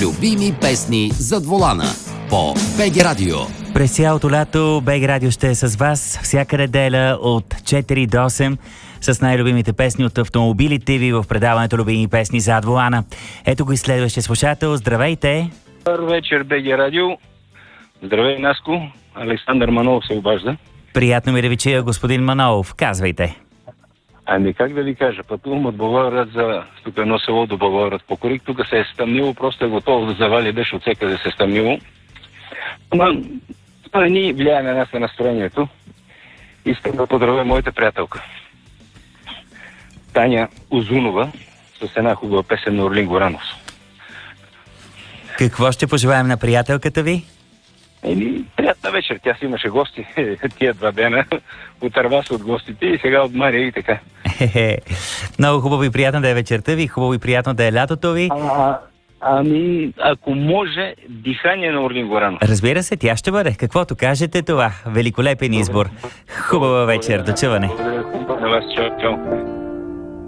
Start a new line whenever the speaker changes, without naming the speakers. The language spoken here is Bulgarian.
Любими песни зад волана по БГ Радио.
През цялото лято БГ Радио ще е с вас всяка неделя от 4 до 8 с най-любимите песни от автомобилите ви в предаването Любими песни зад волана. Ето го и следващия слушател. Здравейте!
Добър вечер, БГ Радио. Здравей, Наско. Александър Манолов се обажда.
Приятно ми да ви чуя, господин Манолов. Казвайте.
Ами как да ви кажа, пътувам от Благоевград за тук едно село до Благоевград по Корик. Тук се е стъмнило, просто е готово да завали дъжд от всекъде се е стъмнило. Ама това ни влияе на нас на настроението. Искам да поздравя моята приятелка Таня Озунова с една хубава песен на Орлин Горанов.
Какво ще пожелаем на приятелката ви?
Приятна вечер. Тя си имаше гости тия 2 дена. Отърва се от гостите и сега от Мария и така.
Много хубаво и приятно да е вечерта ви, хубаво и приятно да е лятото ви.
Ами, ако може, дихание на Орлин Горанов.
Разбира се, тя ще бъде. Каквото кажете това. Великолепен избор. Хубава вечер. До чуване.
Благодаря на вас. Чао.